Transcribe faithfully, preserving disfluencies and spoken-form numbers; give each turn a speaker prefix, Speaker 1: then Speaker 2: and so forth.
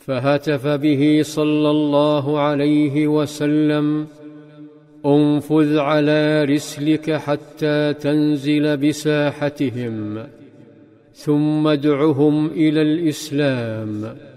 Speaker 1: فهتف به صلى الله عليه وسلم: انفذ على رسلك حتى تنزل بساحتهم، ثم ادعهم إلى الإسلام.